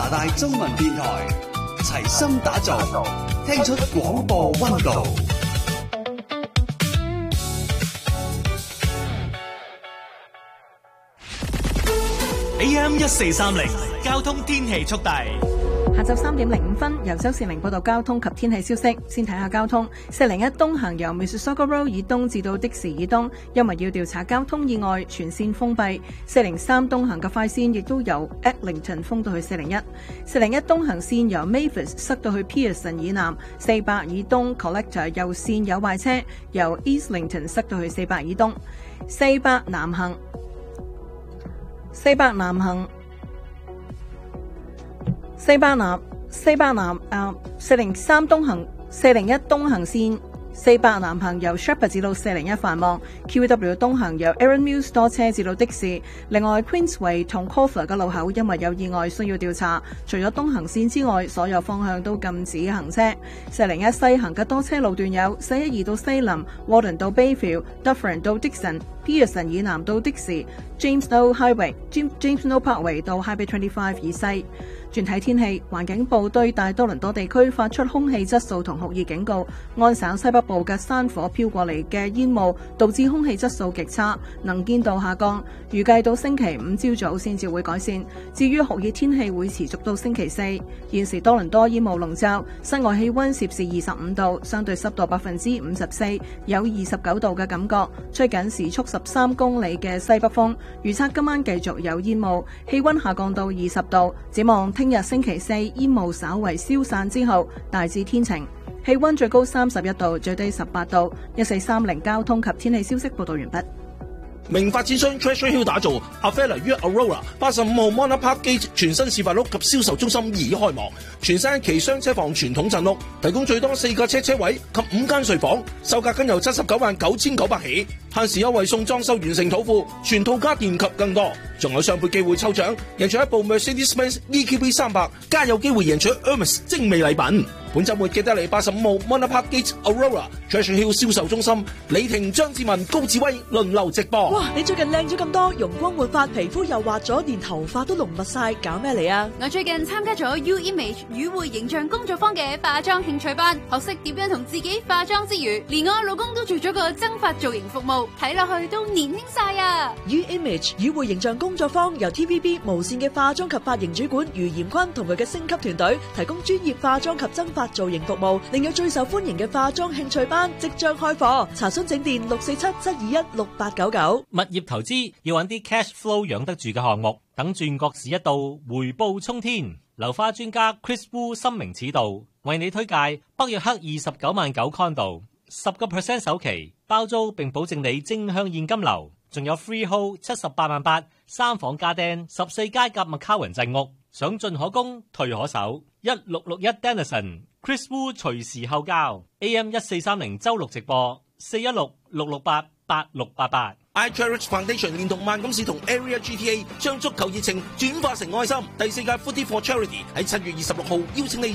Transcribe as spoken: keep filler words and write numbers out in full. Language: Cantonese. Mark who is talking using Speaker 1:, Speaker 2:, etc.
Speaker 1: 拿大中文電台，齊心打造，聽出廣播溫度。A M 一四三零交通天氣速遞。
Speaker 2: 下晝三點零五分，由周善玲報道交通及天氣消息。先睇下交通，四零一東行由 Mississauga Road 以東至到的士以東，因為要調查交通意外，全線封閉。四零三東行嘅快線亦都由 Eglinton 封到去四零一。四零一東行線由 Mavis 塞到去 Pearson 以南，四百以東 Collector 右線有壞車，由 Eastlington 塞到去四百以東。四百南行，四百南行。四百南四百南啊，四零三東行四零一東行線四百南行由 Shepherd 至到四零一繁忙 ，Q W 東行由 Aaron Mills 多車至到的士。另外 Queensway 同 Caulfield 嘅路口因為有意外需要調查，除咗東行線之外，所有方向都禁止行車。四零一西行嘅多車路段有四一二到西林 ，Warden 到 Bayfield、Dufferin 到 Dixon、Pearson 以南到的士 ，James No Highway、James No Parkway 到 Highway twenty-five 以西。轉睇天氣，環境部對大多倫多地區發出空氣質素同酷熱警告。安省西北部嘅山火飄過嚟嘅煙霧，導致空氣質素極差，能見度下降。預計到星期五朝早先至會改善。至於酷熱天氣會持續到星期四。現時多倫多煙霧籠罩，室外氣溫攝氏二十五度，相對濕度百分之五十四，有二十九度嘅感覺，吹緊時速十三公里嘅西北風。預測今晚繼續有煙霧，氣溫下降到二十度。展望聽日星期四煙霧稍為消散之後，大致天晴，氣溫最高三十一度，最低十八度。一四三零交通及天氣消息報道完畢。
Speaker 3: 明發展商 Treasure Hill 打造 Avella 於 Aurora 八十五號 Monarch Park Gate 全新示範屋及銷售中心已開幕，全新期雙車房傳統鎮屋，提供最多四架車車位及五間睡房，售價僅由七十九萬九千九百起，限時優惠送裝修完成土庫，全套家電及更多，仲有雙倍機會抽獎，贏取一部 Mercedes-Benz E Q B 三百，加有機會贏取 Hermes 精美禮品。本週末記得嚟八十五號 Monarch Park Gate Aurora Treasure Hill 銷售中心，李婷、張志文、高志威輪流直播。
Speaker 4: 哇！你最近靚咗咁多，容光煥發，皮膚又滑咗，連頭髮都濃密晒，搞咩嚟啊？
Speaker 5: 我最近參加咗 U Image 與會形象工作坊嘅化妝興趣班，學識點樣同自己化妝之餘，連我老公都做咗個增髮造型服務，睇落去都年輕晒啊
Speaker 4: ！U Image 與會形象工作坊由 T V B 無線嘅化妝及髮型主管余賢坤同佢嘅星級團隊提供專業化妝及增髮造型服務，另有最受歡迎嘅化妝興趣班即將開課，查詢請電六四七七二一六八九九。
Speaker 6: 物業投資要揾啲 cash flow 養得住嘅項目，等轉角時一到，回報沖天。樓花專家 Chris Wu 深明此道，為你推介北約克二十九萬九 condo， 十個 percent 首期包租，並保證你正向現金流，仲有 freehold 七十八萬八，三房家丁，十四街夾麥卡雲鎮屋，想進可攻，退可守。一六六一 Denison Chris Wu 隨時後交 A M 一四三零周六直播四一六六六八八六八八。
Speaker 3: I Cherish Foundation 連同萬錦市同 Area G T A 將足球熱情轉化成愛心。第四屆 Footy for Charity 喺七月二十六號邀請你